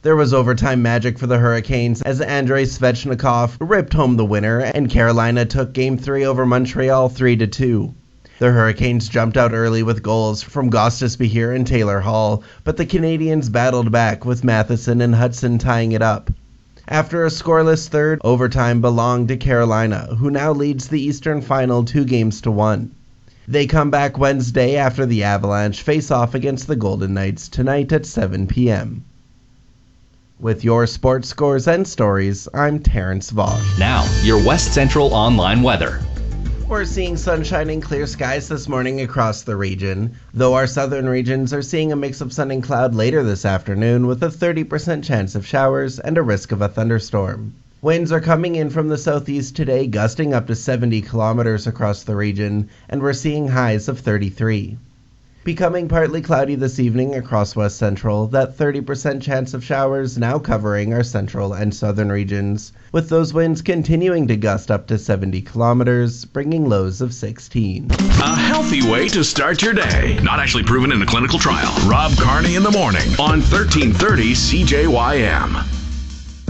There was overtime magic for the Hurricanes as Andrei Svechnikov ripped home the winner, and Carolina took Game 3 over Montreal 3-2. The Hurricanes jumped out early with goals from Gostisbehere and Taylor Hall, but the Canadiens battled back with Matheson and Hudson tying it up. After a scoreless third, overtime belonged to Carolina, who now leads the Eastern Final 2-1. They come back Wednesday after the Avalanche face off against the Golden Knights tonight at 7 p.m. With your sports scores and stories, I'm Terrence Voss. Now, your West Central Online weather. We're seeing sunshine and clear skies this morning across the region, though our southern regions are seeing a mix of sun and cloud later this afternoon with a 30% chance of showers and a risk of a thunderstorm. Winds are coming in from the southeast today, gusting up to 70 kilometers across the region, and we're seeing highs of 33. Becoming partly cloudy this evening across West Central, that 30% chance of showers now covering our central and southern regions, with those winds continuing to gust up to 70 kilometers, bringing lows of 16. A healthy way to start your day. Not actually proven in a clinical trial. Rob Carney in the morning on 1330 CJYM.